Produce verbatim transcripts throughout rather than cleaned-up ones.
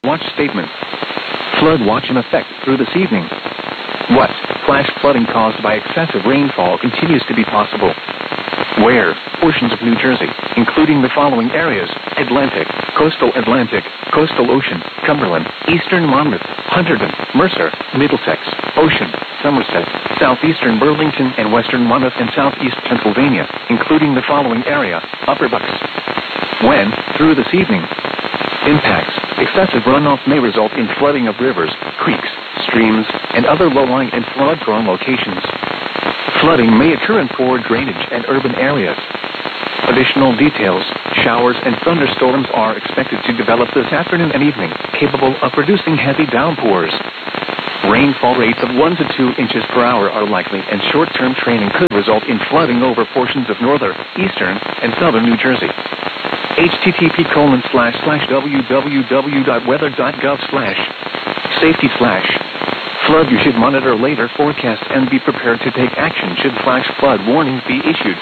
watch statement. Flood watch in effect through this evening. What? Flash flooding caused by excessive rainfall continues to be possible. Where? Portions of New Jersey, including the following areas: Atlantic, Coastal Atlantic, Coastal Ocean, Cumberland, Eastern Monmouth, Hunterdon, Mercer, Middlesex, Ocean, Somerset, Southeastern Burlington, and Western Monmouth and Southeast Pennsylvania, including the following area: Upper Bucks. When? Through this evening. Impacts. Excessive runoff may result in flooding of rivers, creeks, streams, and other low-lying and flood-prone locations. Flooding may occur in poor drainage and urban areas. Additional details: showers and thunderstorms are expected to develop this afternoon and evening, capable of producing heavy downpours. Rainfall rates of one to two inches per hour are likely, and short-term training could result in flooding over portions of northern, eastern, and southern New Jersey. http colon slash slash www.weather.gov slash safety slash flood. You should monitor later forecasts and be prepared to take action should flash flood warnings be issued.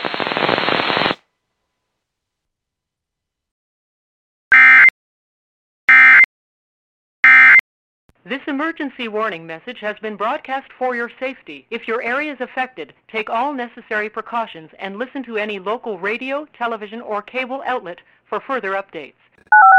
This emergency warning message has been broadcast for your safety. If your area is affected, take all necessary precautions and listen to any local radio, television, or cable outlet for further updates.